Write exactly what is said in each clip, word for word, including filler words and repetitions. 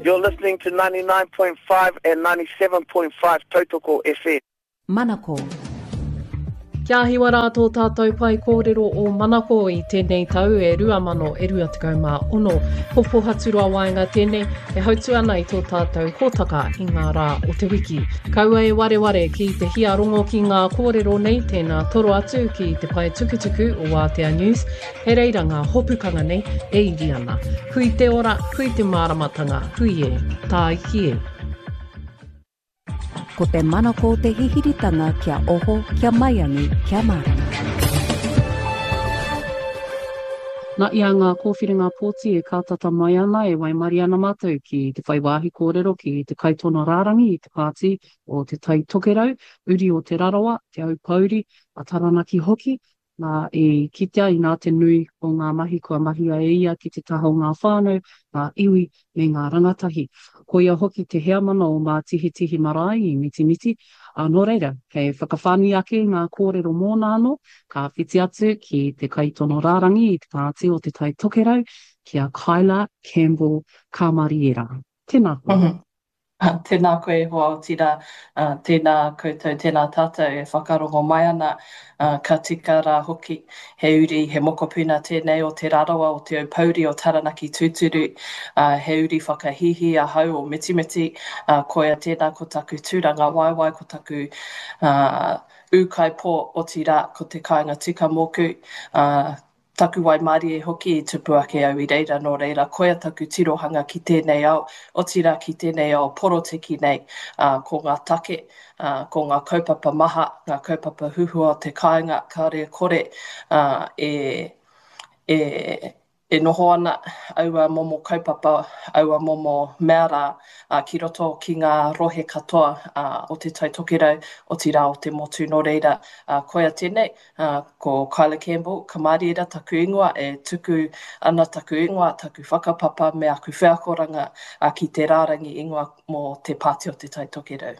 You're listening to ninety-nine point five and ninety-seven point five Tautoko F M. Manako. Kia hiwa rātou tātou pai kōrero o Manako i tēnei tau e rua mano e rua tekau mā ono. Ko Pōhaturua Waenga tēnei e hautu ana i tō tātou hōtaka i ngā rā o te wiki. Kaua e ware ware ki te hia rongo ki ngā kōrero nei tēnā toro atu ki te pai tukutuku o Aotea News. He reira ngā hopukanga nei e iri ana. Hui te ora, hui te māramatanga, hui e, tā iki e. Ko te manako te hihiritanga kia oho, kia maiangi, kia marama. Nā ia ngā kōwhiringa pōti e kātata mai ana e waimari ana mātou ki te whaiwāhi kōrero ki te kaitono rārangi i te pāti o te tai tokerau, uri o te rarawa, te au pauri, a taranaki hoki, nā e kitea i nā te nui o ngā mahi kua mahia e ia ki te taha o ngā whānau, ngā iwi me ngā rangatahi. Ko ia hoki te hea mana o ngā tihi-tihi marae i miti miti. A no reira, kei whakawhani ake ngā kōrero mōna anō, ka whiti atu ki te kaitono rārangi i te pāti o te tai tokerau, kia Kyla Campbell Kamariera. Tēnā koe. Mm-hmm. Tēnā koe hoa o tira, uh, tēnā koutou, tēnā tātou e whakarongo mai ana, uh, ka tika rā hoki, he uri, he mokopuna tēnei o te rarawa o te aupauri o Taranaki Tūturu, uh, he uri whakahihi a hau o miti miti, uh, koia tēnā ko taku tūranga waiwai, ko taku uh, ukai pō o tira, ko te kāinga tika moku, uh, taku wai mari e hoki i tupu ake au i reira no reira, koia taku tirohanga ki tēnei au, o tira ki tēnei au poroteki nei, uh, ko ngā take, uh, ko ngā kaupapa maha, ngā kaupapa huhua o te kāinga, ka rea kore, uh, e, e, e noho ana aua momo kaupapa, aua momo meara, uh, ki roto ki ngā rohe katoa uh, o te tai tokerau, o tira o te motu no reira. Uh, koia tēnei, uh, ko Kyla Campbell, Kamariera taku ingoa, e tuku ana taku ingoa, taku whakapapa me aku whiakoranga uh, ki te rārangi ingoa mō te pāti o te tai tokerau.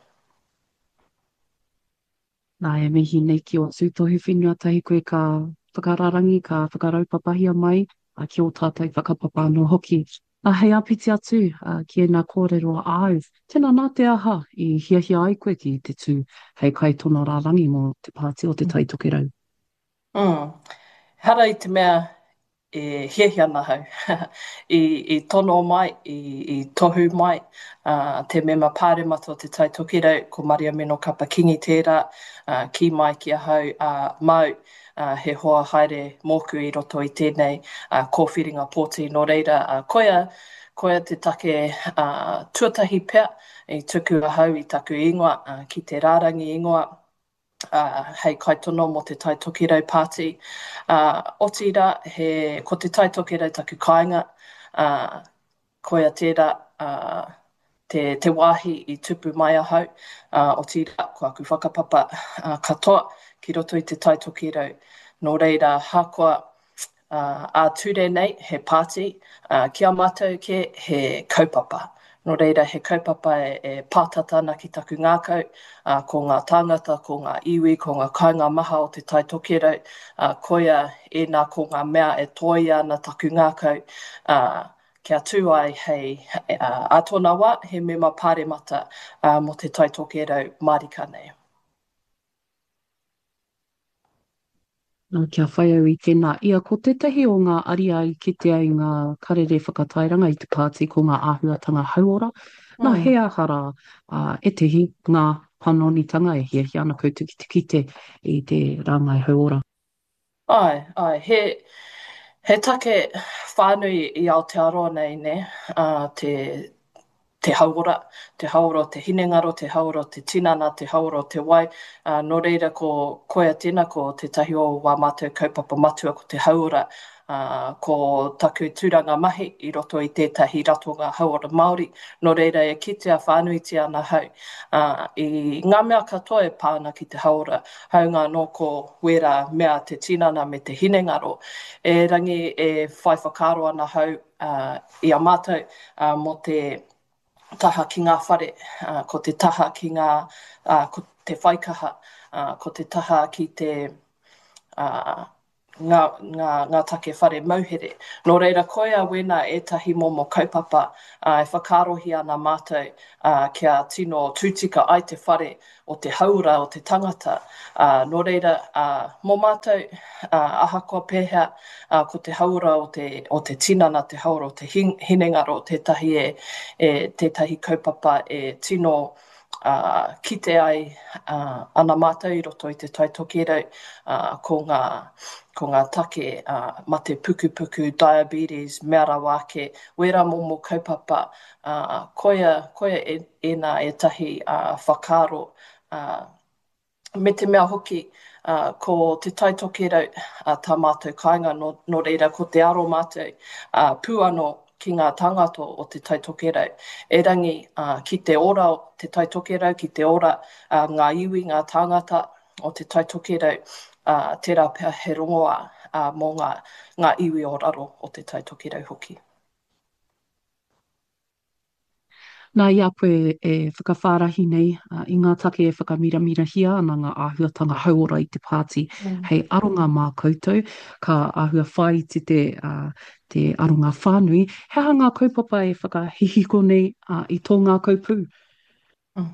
Nā e mihi nei ki o tūtohi whenua tahi koe ka whakararangi, ka whakaraupapahia mai, a ki o tātai whakapapa no hoki. A hei apiti atu uh, ki e nā kōrero au. Tēnā nā te aha i hiahia ai koe ki te tū hei kaitono rārangi mō te pāti o te tai tokerau. Mm. Hara i te mea e hiahia ana hau. I, I tono mai, i, i tohu mai, uh, te mema pāremata o te tai tokerau, ko Maria Meno Kapakingi tērā, uh, ki mai ki a hau uh, mau, Uh, he hoa haere moku i roto i tēnei uh, kōwhiringa pōti no reira. Uh, koia, koia te take uh, tuatahi pea i tuku a hau i taku ingoa, uh, ki te rārangi ingoa, uh, hei kaitono mo te tai tokerau pāti. Uh, o tira, he, ko te tai tokerau taku kāinga, uh, koia tērā, uh, te, te wāhi i tupu mai a hau, uh, o tira, ko aku whakapapa uh, katoa, ki roto i te tai tokerau. Nō reira, hākua uh, a ture nei, he pāti, uh, kia mātou ke he kaupapa. Nō reira, he kaupapa e, e pātatana ki taku ngākau, uh, ko ngā tāngata, ko ngā iwi, ko ngā kainga maha o te tai tokerau, uh, koia e nā ko ngā mea e toi ana taku ngākau, uh, kia tū ai hei uh, atona wā, he mema pāremata uh, mo te tai tokerau marika nei. Nā kia whai au i tēnā. Ia, ko tētahi o ngā aria i kitea i ngā karere whakatairanga i te pāti ko ngā āhuatanga hauora. Nā mm. hea hara uh, e tehi ngā panonitanga e hia hia ana koutu ki te kite i te rāngai hauora. Ai, ai, he, he take whānui i Aotearoa nei, ne, uh, te te hauora, te hauora o te hinengaro, te hauora o te tinana, te hauora o te wai. Uh, no reira ko koia tēnā ko te tahi o wā mātou kaupapa matua ko te hauora, uh, ko taku tūranga mahi i roto i tētahi ratonga hauora Māori. No reira e kitea whānuiti ana hau. Uh, I ngā mea katoa e pāna ki te hauora, haunga no ko wera mea te tinana me te hinengaro. E rangi e whai whakaro ana hau uh, i a mātou uh, mo te taha ki ngā whare, uh, ko te taha ki ngā, uh, ko te whaikaha, uh, ko te taha ki te, uh, ngā, ngā, ngā take whare mauhere. Nō reira, koia wena ētahi momo kaupapa uh, e whakarohi ana mātou uh, kia tino tūtika ai te whare o te haura o te tangata. Uh, nō reira, uh, mō mātou uh, ahakoa pēhea uh, ko te haura o te, o te tinana, te haura o te hin, hinengaro, tētahi e, e tētahi kaupapa e tino uh, kite ai uh, ana mātou i roto i te tai tokerau uh, ko ngā ko ngā take uh, ma te pukupuku, diabetes, mea rawa ake, wera momo kaupapa, uh, koia, koia e, e nā e tahi uh, whakaro. Uh, me te mea hoki, uh, ko te tai tokerau uh, tā mātou kāinga, no, no reira ko te aro mātou uh, puano ki ngā tangato o te tai tokerau. E rangi uh, ki te ora o te tai tokerau, ki te ora uh, ngā iwi, ngā tangata o te tai tokerau, Uh, tērā pēr he rongoa uh, mō ngā, ngā iwi o raro o te tai tokerau hoki. Nā ia koe e whakawhārahi nei, uh, i ngā take e whakamiramira hia ana ngā āhuatanga hauora i te pāti. Mm. Hei aronga mā koutou, ka āhua whai te te, uh, te aronga whānui. Hea ngā kaupapa e whakahihiko nei uh, i tō ngā kaupū? Mm.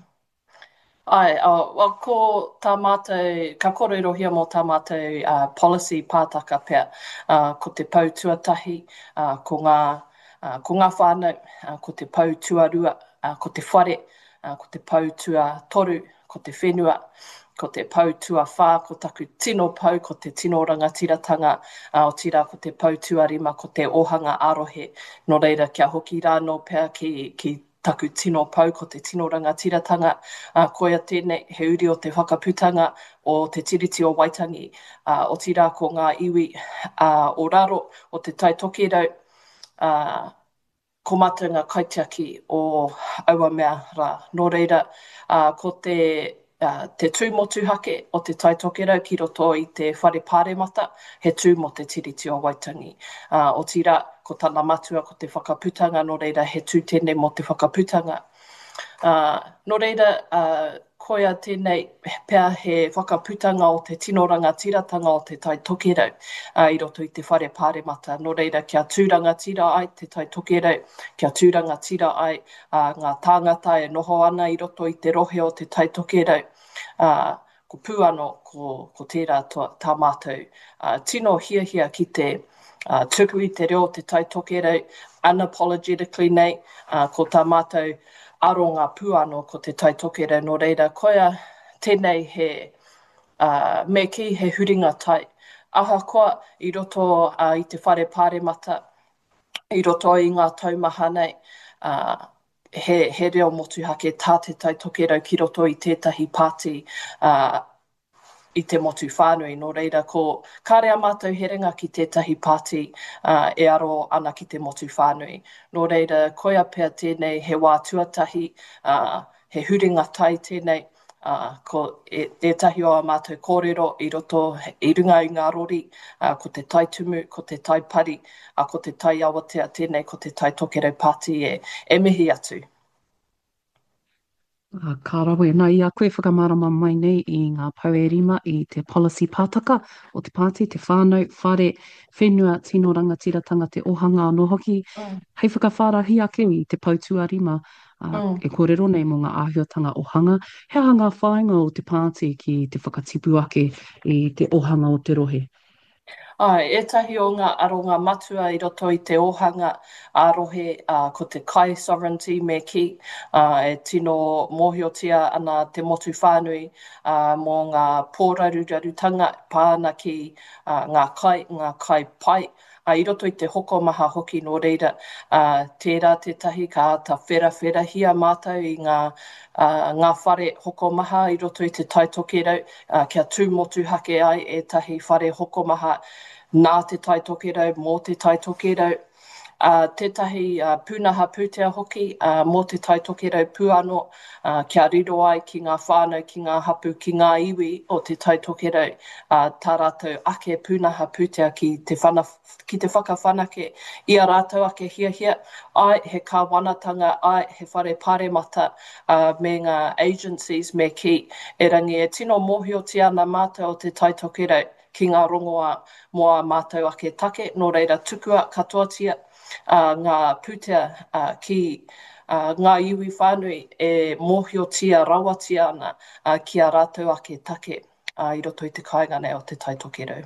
Ai, uh, well, ko tā mātou, ka koroirohia mō tā mātou uh, policy pātaka pēr, uh, ko te pau tuatahi, uh, ko ngā, uh, ko ngā whānau, uh, ko te pau tuarua, uh, ko te whare, uh, ko te pau tua toru, ko te whenua, ko te pau tua whā, ko taku tino pau, ko te tino rangatiratanga, uh, o tira ko te pau tuarima, ko te ohanga arohe. No reira, kia hoki rāno pēr ki, ki taku tino pau ko te tino rangatiratanga, uh, koia tēnei he uri o te whakaputanga o te tiriti o Waitangi, uh, o tira ko ngā iwi uh, o raro o te tai tokerau, uh, ko mata ngā kaitiaki o aua mea rā. Nō reira, uh, ko te, uh, te tū motu hake o te tai tokerau ki roto i te whare pāremata, he tū mo te tiriti o Waitangi. Uh, o tira, ko tana matua ko te whakaputanga, no reira he tū tēnei mo te whakaputanga. Uh, no reira, uh, koia tēnei pēr he whakaputanga o te tino rangatiratanga o te tai tokerau uh, i roto i te whare pāremata. No reira, kia tūranga tira ai te tai tokerau, kia tūranga tira ai uh, ngā tāngata e noho ana i roto i te rohe o te tai tokerau. Uh, ko puano ko, ko tērā tā mātou. Uh, tino hia hia ki te Uh, tuku i te reo te tai tokerau, unapologetically nei, uh, ko tā mātou aronga puano ko te tai tokerau. No reira, koia tēnei he uh, me ki he huringa tai. Aha koa i roto uh, i te whare pāremata, i roto i ngā taumaha nei, uh, he, he reo motu hake tā te tai tokerau ki roto i tētahi pāti uh, i te motu whānui. No reira, ko kārea mātou herenga ki tētahi pāti uh, e aro ana ki te motu whānui. No reira, koia pēr tēnei he wā tuatahi, uh, he huringa tai tēnei, uh, ko e, ētahi o a mātou kōrero i roto i runga i ngā rori, uh, ko te tai tumu, ko te tai pari, uh, ko te tai awatea tēnei, ko te tai tokerau pāti e, e mihi atu. Uh, ka rawe, nā ia koe whakamārama mai nei i ngā pauerima i te policy pātaka o te pāti, te whānau, whare, whenua, tino rangatiratanga, te ohanga anō hoki. Mm. Hei whakawhārahi ake i te pautuarima uh, mm. e kōrero nei mō ngā āhuatanga ohanga. Hea ngā whāinga o te pāti ki te whakatipu ake i te ohanga o te rohe? Ai, etahi o ngā aronga matua i roto i te ohanga ārohe uh, ko te kai sovereignty me ki, uh, e tino mōhiotia ana te motu whānui uh, mō ngā pōrarurarutanga pāna ki uh, ngā kai, ngā kai pai. Uh, I roto i te hoko maha hoki no reira, uh, tērā tētahi ka ata whera whera hia mātou i ngā, uh, ngā whare hoko maha i roto i te tai tokerau, uh, kia tū motu hake ai e tahi whare hoko maha nā te tai tokerau, mō te tai tokerau. Uh, tētahi uh, pūnaha pūtea hoki uh, mō te tai tokerau puano, uh, kia riro ai ki ngā whānau, ki ngā hapu, ki ngā iwi o te tai tokerau, uh, tā rātou ake pūnaha pūtea ki te, whana, ki te whakawhanake i a rātou ake hia hia, ai he kāwanatanga, ai he whare pāremata uh, me ngā agencies me ki, e rangi e tino mōhiotia ana mātou o te tai tokerau, ki ngā rongoa moa mātou ake take. Nō reira tukua katoatia uh, ngā pūtea uh, ki uh, ngā iwi whānui e mōhiotia rawatia ana uh, ki a rātou ake take uh, i roto i te kāinga nei o te taitokerau.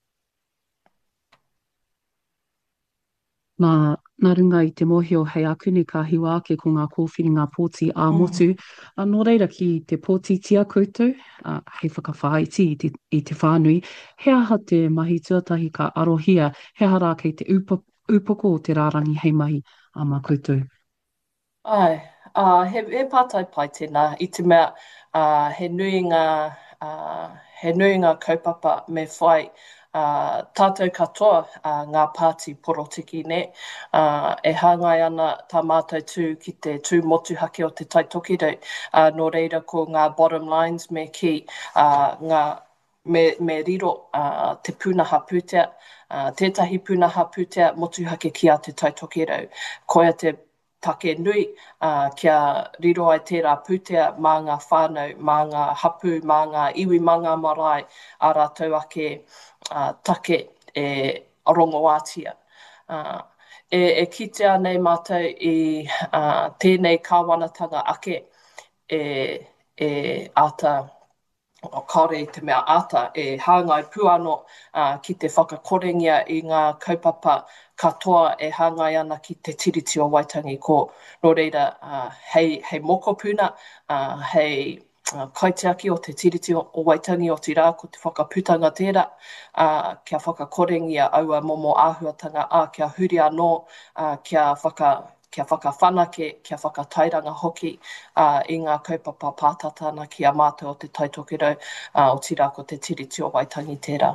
Nā, nā runga i te mōhio hei akune ka hiwa ake ko ngā kōwhiringa pōti a motu. Mm. Nō reira ki te pōti tia koutou, uh, hei whakawhaaiti i te, i te whānui, he aha te mahi tuatahi ka arohia, he aha rā kei te upa, upoko o te rārangi hei mahi a mā koutou. Ai, uh, he, he pātai pai tēnā, i te mea uh, he nui ngā, uh, he nui ngā kaupapa me whai Uh, tātou katoa uh, ngā pāti porotiki ne, uh, e hāngai ana tā mātou tū ki te tū motuhake o te taitokerau, uh, nō reira ko ngā bottom lines me ki uh, ngā me, me riro uh, te pūnaha pūtea, uh, tētahi pūnaha pūtea motuhake ki a te taitokerau. Koia te take nui uh, kia riro ai tērā pūtea mā ngā whānau, mā ngā hapu, mā ngā iwi mā ngā marae, a rātou ake Uh, take e rongoatia. Uh, e, e kitea nei mātou i uh, tēnei kāwanatanga ake e, e ata, o kaore i te mea ata, e hāngai puano uh, ki te whakakorengia i ngā kaupapa katoa e hāngai ana ki te tiriti o Waitangi ko. Nō reira, uh, hei, hei moko puna, uh, hei Uh, kaitiaki o te tiriti o, o Waitangi o tirā ko te whakaputanga tērā, uh, kia whakakorengia aua momo āhuatanga a kia huri anō, uh, kia, whaka, kia whakawhanake, kia whakatairanga hoki uh, i ngā kaupapa pātatana ki a mātou o te taitokerau uh, o tirā ko te tiriti o Waitangi tērā.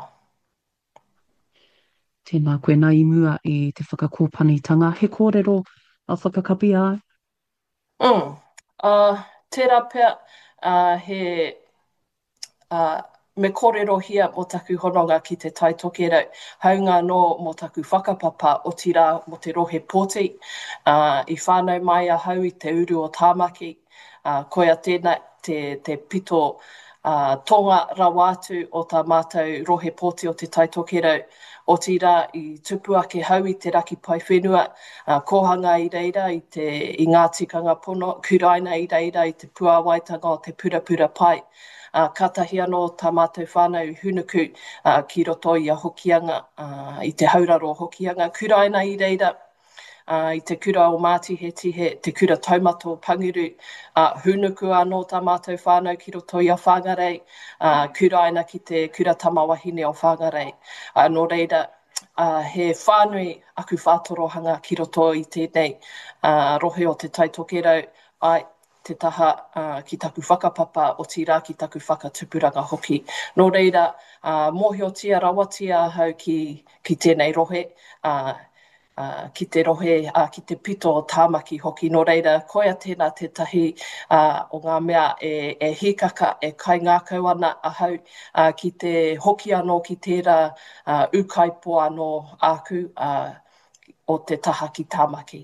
Tēnā koe nā imua i te whakakōpanitanga. He kōrero a whakakapi ai? Mm. Uh, tērā pia, Uh, he uh, me kōrero hia mo taku hononga ki te taitokerau. Haunga no mo taku whakapapa o tirā mo te rohe pōti. Uh, I whānau mai a hau i te uru o tāmaki. Uh, koia tēnā te, te pito uh, tonga rawātu o tā mātou rohe pōti o te taitokerau. O tirā i tupu ake hau i te raki pai whenua, uh, kohanga i reira i, te, i ngā tikanga pono, kuraina i reira i te puawaitanga o te purapura pai. Uh, katahi anō tā mātou whānau hunuku uh, ki roto i a hokianga, uh, i te hauraro hokianga, kuraina i reira. Uh, I te kura o Māti he tihe, te kura taumato o Panguru, uh, hunuku anō tā mātou whānau ki roto i a Whangarei, uh, kuraina ki te kura tamawahine o Whangarei. Uh, nō reira, uh, he whānui aku whātorohanga ki roto i tēnei uh, rohe o te taitokerau, ai te taha uh, ki taku whakapapa o tirā ki taku whakatupuranga hoki. Nō reira, uh, mōhiotia rawatia hau ki, ki tēnei rohe, uh, Uh, ki te rohe, uh, ki te pito o tāmaki hoki. Nō reira, koia tēnā te tahi uh, o ngā mea e, e hikaka, e kai ngākau ana a hau uh, ki te hoki anō ki tērā uh, ukaipo anō āku uh, o te taha ki tāmaki.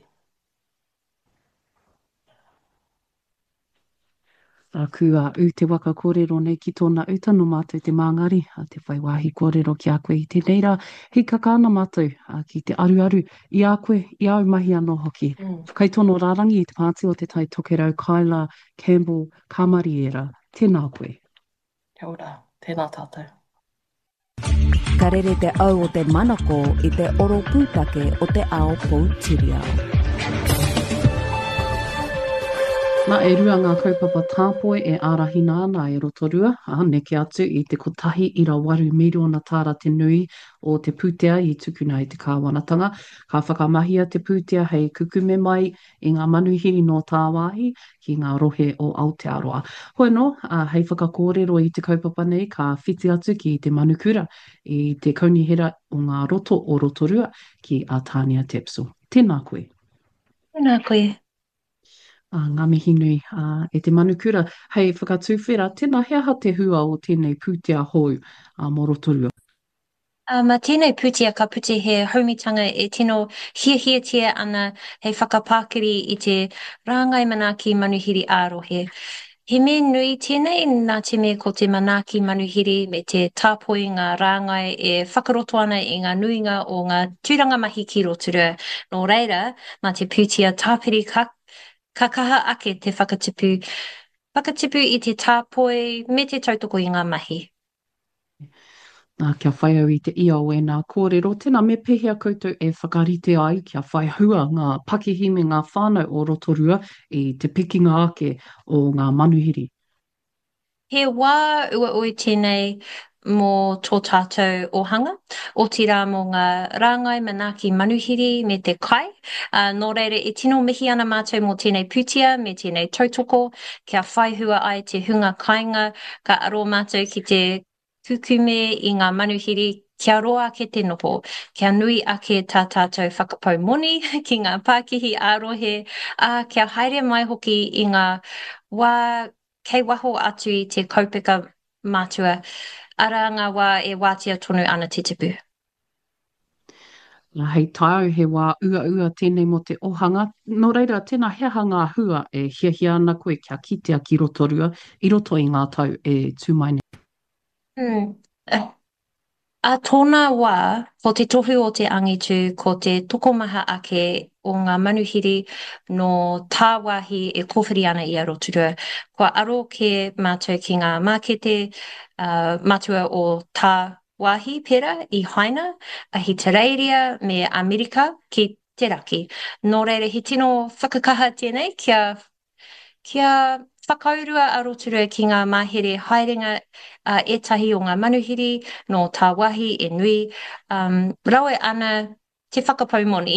A kua u te waka kōrero nei ki tōna uta no mātou te māngari, a te whai wāhi kōrero ki a koe i te neira, hi kakāna mātou a ki te aruaru i a koe, i au mahi anō hoki. Mm. Kai tono rārangi i te pāti o te tai tokerau Kyla Campbell Kamariera, tēnā koe. Kia ora, tēnā tātou. Ka rere te au o te manako i te oro pūtake o te ao Poutirau. Nā e rua ngā kaupapa tāpoe e ārahina ana e rotorua, a neke atu i te kotahi ira waru miliona tāra te nui o te pūtea i tukuna i te kāwanatanga. Ka whakamahia te pūtea hei kukume mai i ngā manuhiri no tā wāhi ki ngā rohe o Aotearoa. Hoi no, a hei whakakōrero i te kaupapa nei ka whiti atu ki te manukura i te kaunihera o ngā roto o rotorua ki a Tania Tepso. Tēnā koe. Tēnā koe. Uh, ngā mihi nui uh, e te manukura. Hei whakatūwhera, tēnā he aha te hua o tēnei pūtea hou uh, mō rotorua. Uh, ma tēnei pūtea ka puti he haumitanga e tino hiahiatia ana hei whakapākiri i te rāngai mana ki manuhiri ārohe. He me nui tēnei nā te me ko te manaki manuhiri me te tāpoi ngā rāngai e whakaroto ana i ngā nuinga o ngā tūranga mahi ki Rotorua. Nō reira, mā te pūtia tāpiri ka, ka kaha ake te whakatipu, whakatipu i te tāpoi me te tautoko i ngā mahi. Nā, kia whai au i te ia o e nā kōrero. Tēnā me pehea koutou e whakarite ai, kia whai hua ngā pakihi me ngā whānau o Rotorua i te pikinga ake o ngā manuhiri. He wā ua ui tēnei mō tō tātou ohanga, o tira mō ngā rāngai manaki manuhiri me te kai. Uh, nō reire, e tino mihi ana mātou mō tēnei pūtia me tēnei tautoko, kia whai hua ai te hunga kāinga, ka aro mātou ki te kukume i ngā manuhiri, kia roa ake te noho, kia nui ake tā tātou whakapau moni ki ngā Pākihi ārohe, a kia haere mai hoki i ngā wā kei waho atu i te kaupeka mātua, ara ngā wā e wātia tonu ana te tipu. Nā, hei tāu he wā ua ua tēnei mo te ohanga. Nō reira, tēnā hea ngā hua e hia hia ana koe kia kitea ki Rotorua, i roto i ngā tau e tūmaine. Hmm. Uh, A tōna wā, ko te tohu o te angitu, ko te tokomaha ake o ngā manuhiri no tā wāhi e kōwhiri ana i a Rotorua. Kua aro ke mātou ki ngā mākete uh, mātua o tā wāhi pera i Haina, Ahitereiria me Amerika ki te raki. Nō reire, he tino whakakaha tēnei kia Kia whakaurua a Rotorua ki ngā mahere haerenga uh, etahi o ngā manuhiri no tā wahi e nui. Um, rawe ana te whakapau moni.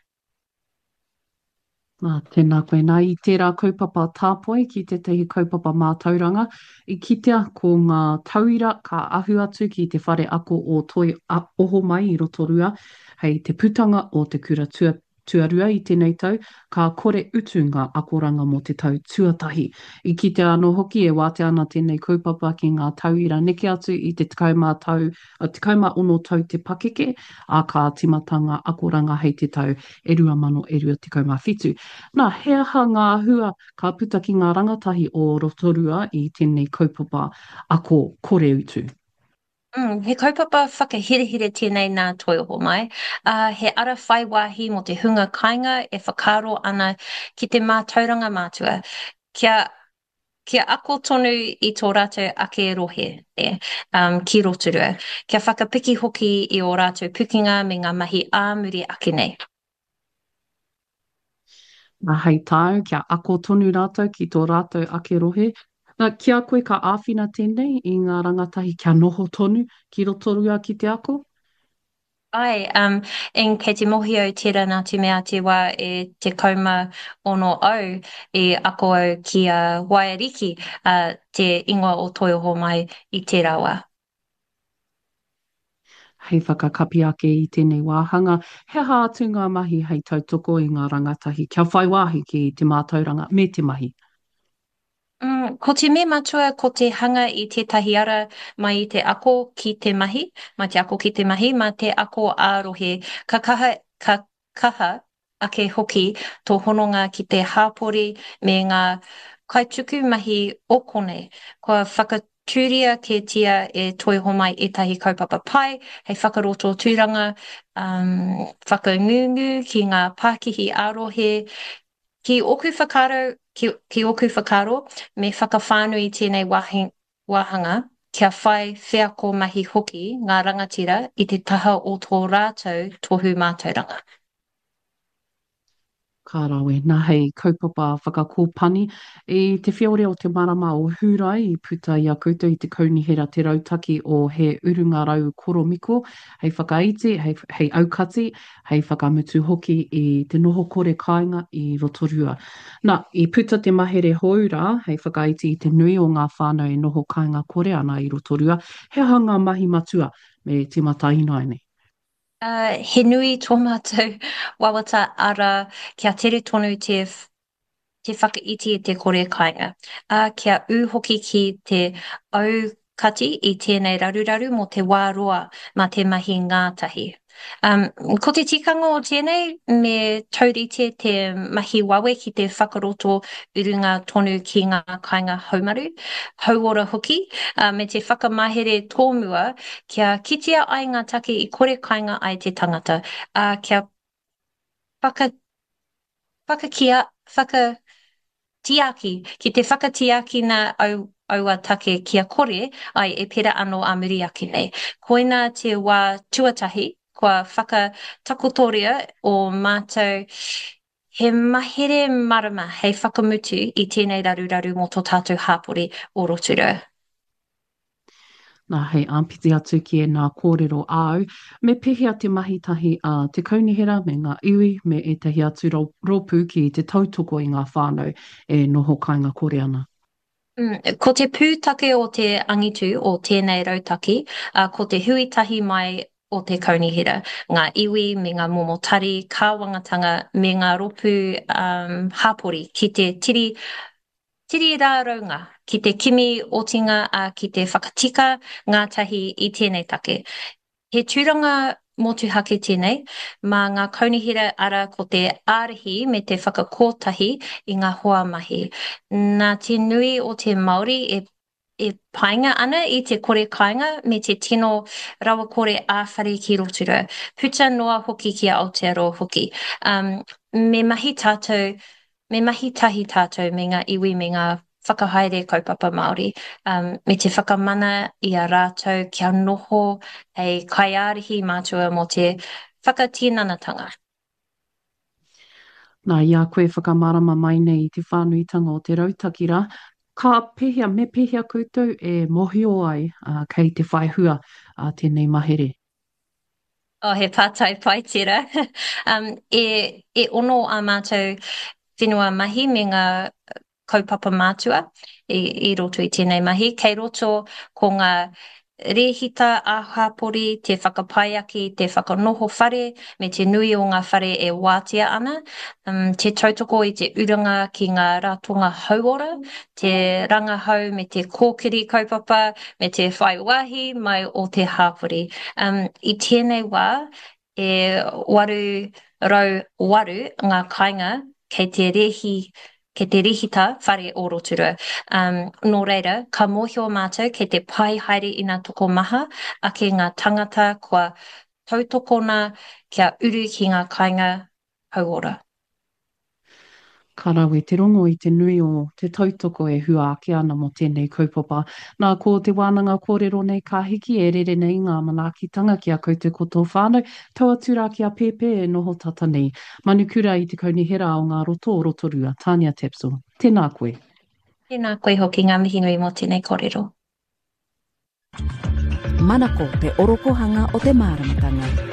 Nā, tēnā koe nā i tērā kaupapa tāpoi ki te tehi kaupapa mātauranga. I kitea ko ngā tauira ka ahu atu ki te whare ako o toi a oho mai i Rotorua. Hei te putanga o te kura tua, tuarua i tēnei tau, ka kore utu ngā akoranga mo te tau tuatahi. I kitea anō hoki e wāte ana tēnei kaupapa ki ngā tauira neke atu i te tikauma tau, tikauma ono tau te pakeke, a ka timatanga akoranga hei te tau e rua mano e rua tikauma whitu. Nā, he aha ngā hua ka puta ki ngā rangatahi o Rotorua i tēnei kaupapa ako kore utu. Mm, he kaupapa whakahirehire tēnei nā toi oho mai. Uh, he ara whai wāhi mo te hunga kāinga e whakaro ana ki te mātauranga mātua. Kia, kia ako tonu i tō rātou ake rohe e, um, ki Rotorua. Kia whakapiki hoki i o rātou pukinga me ngā mahi āmuri ake nei. Nā, hei tāu, kia ako tonu rātou ki tō rātou ake rohe. Nā, kia koe ka āwhina tēnei i ngā rangatahi kia noho tonu ki Rotorua ki te ako? Ai, um, en kei te mohi au tira nā te mea te wā e te kauma ono au e ako au ki a uh, Wairiki, uh, te ingoa o Toiho mai i te rawa. Hei whakakapi ake i tēnei wāhanga. He ha atu ngā mahi hei tautoko i ngā rangatahi. Kia whai wāhi ki te mātauranga me te mahi. Mm, ko te me matua ko te hanga i tētahi ara mai i te ako ki te mahi, mai te ako ki te mahi, mai te ako ārohe, ka kaha, ka kaha ake hoki tō hononga ki te hāpori me ngā kaituku mahi okone. Kua whakatūria ke tia e toiho mai etahi kaupapa pai, hei whakaroto tūranga, um, whakangungu ki ngā Pākihi ārohe, ki oku whakaro, ki, ki oku whakaro, me whakawhānui tēnei wahi, wahanga, kia whai whiako mahi hoki ngā rangatira i te taha o tō rātou tohu mātauranga. Ka rawe, nā hei kaupapa whakakōpani. I te whiore o te marama o Hurai i puta i a koutou i te kaunihera te rautaki o he urunga rau koromiko, hei whakaiti, hei, hei aukati, hei whakamutu hoki i te noho kore kāinga i Rotorua. Nā, i puta te mahere houra, hei whakaiti i te nui o ngā whānau e noho kāinga kore ana i Rotorua, he hanga mahi matua me te mata inaine. Uh, he nui tō mātou wawata ara kia tere tonu te, te whakaiti i te kore kāinga. A uh, kia u hoki ki te au kati i tēnei raruraru mo te wāroa ma te mahi ngātahi. Um, ko te tikanga o tēnei, me taurite te mahi wawe ki te whakaroto urunga tonu ki ngā kāinga haumaru, hauora hoki, uh, me te whakamahere tōmua, kia kitea ai ngā take i kore kāinga ai te tangata, uh, kia whaka, whakakia, whaka, tiaki, ki te whakatiaki nā au, aua take kia kore ai e pera anō a muri ake nei. Koina te wā tuatahi, kua whakatakotoria o mātou he mahere marama hei whakamutu i tēnei raruraru mō tō tātou hāpore o Rotorua. Nā hei ampiti atu ki e nā kōrero au, me pehea te mahitahi a te kaunihera me ngā iwi me e tahi atu ro, ropu ki te tautoko i ngā whānau e noho kāinga kore ana. Mm, ko te pūtake o te angitu o tēnei rautaki, uh, ko te huitahi mai o te kaunihera, ngā iwi me ngā momotari, kāwangatanga me ngā ropu um, hāpori ki te tiri Tiri rā raunga, ki te kimi otinga a ki te whakatika ngātahi i tēnei take. He tūranga motuhake tēnei, mā ngā kaunihera ara ko te ārahi me te whakakōtahi i ngā hoa mahi. Nā te nui o te Māori e, e painga ana i te kore kāinga me te tino rawa kore āwhare ki Rotorua. Puta noa hoki ki a Aotearoa hoki. Um, me mahi tātou Me mahi tahi tātou me ngā iwi me ngā whakahaere kaupapa Māori, um, me te whakamana i a rātou kia noho hei kaiārihi mātua mo te whakatīnanatanga. Nā ia koe whakamarama mai nei i te whānuitanga o te rautakira, ka pehea me pehea koutou e mohio ai uh, kei te whaihua a uh, tēnei mahere. O he pātai pai tira. um, e, e ono a mātou whenua mahi me ngā kaupapa mātua i, i roto i tēnei mahi. Kei roto ko ngā rehita āhapori, te whakapaiaki, te whakanoho whare, me te nui o ngā whare e wātia ana. Um, te tautoko i te uranga ki ngā ratonga hauora, te rangahau me te kōkiri kaupapa, me te whaiwahi mai o te hāpori. Um, I tēnei wā, e waru rau waru ngā kāinga kei te rehi, kei te rihita whare o Rotorua. Um, nō reira, ka mōhio mātou kei te pai haere i ngā toko maha, a ke ngā tangata kua tautokona kia uru ki ngā kāinga hauora. Ka rawe te rongo i te nui o te tautoko e hua ake ana mo tēnei kaupapa. Nā ko te wānanga kōrero nei ka hiki e rere nei ngā manakitanga ki a koutou ko tō whānau, tau atura ki a Pepe e noho tata nei. Manukura i te kaunihera o ngā roto o Rotorua, Tania Tepso. Tēnā koe. Tēnā koe hoki ngā mihi nui mo tēnei kōrero. Manako te orokohanga o te māramatanga.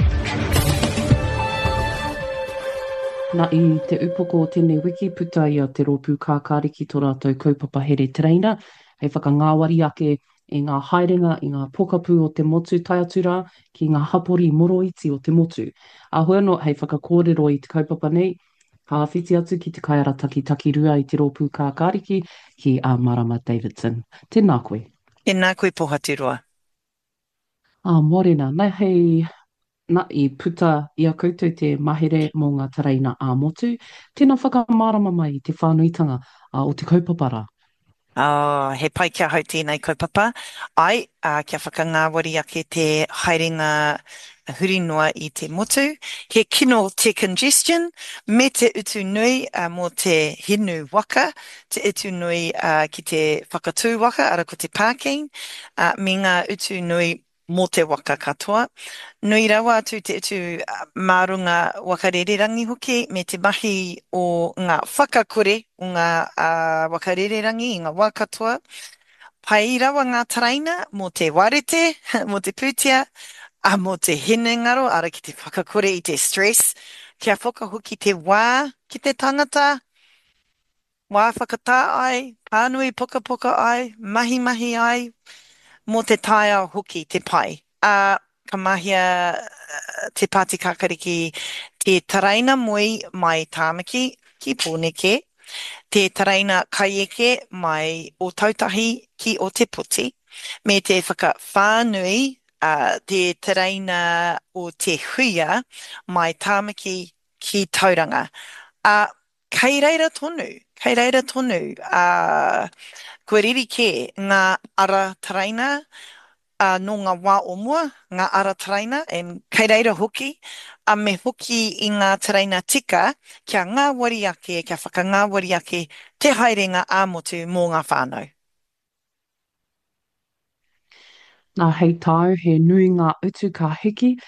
Nā i te upoko o tēnei wiki puta i a te ropu kākāriki tō rātou kaupapa here treina, hei whakangāwari ake i ngā haerenga, i ngā pokapū o te motu tai atura, ki ngā hapori moro iti o te motu. A hoano, hei whakakōrero i te kaupapa nei, ka whiti atu ki te kaiara taki taki rua i te ropu kākāriki ki a Marama Davidson. Tēnā koe. Tēnā koe pohatiroa. A morena, nei hei... Nā i puta i a koutou te mahere mō ngā taraina a motu, tēnā whakamārama mai i te whānuitanga uh, o te kaupapara. Oh, he pai kia hau tēnei kaupapa. Ai, uh, kia whakangāwari ake te haerenga huri noa i te motu. He kino te congestion, me te utu nui uh, mō te hinu waka, te utu nui uh, ki te whakatū waka, ara ko te parking, uh, me ngā utu nui mō te waka katoa. Nui rawa atu te utu uh, mārunga wakarererangi hoki me te mahi o ngā whakakore o ngā uh, wakarererangi i ngā wā katoa. Pai rawa ngā taraina mō te warete, mō te pūtia, a mō te hene ngaro, ara ki te whakakore i te stress. Kia whakahoki te wā ki te tangata, wā whakatā ai, pānui poka poka ai, mahi mahi ai, mō te taia hoki te pai. Uh, ka mahia uh, te pāti kakariki, te taraina moi mai tāmaki ki pōneke, te taraina kaieke mai o tautahi ki o te puti, me te whaka whānui uh, te tereina o te huia mai tāmaki ki tauranga. Uh, kei reira tonu, kei reira tonu, uh, kua riri ke ngā ara tereina, uh, no ngā wā o mua, ngā ara tereina, e kei reira hoki, a me hoki i ngā tereina tika, kia ngā wari ake, kia whaka ngā wari ake, te haerenga āmotu mō ngā whānau. Nā hei tau, he nui ngā utu ka hiki,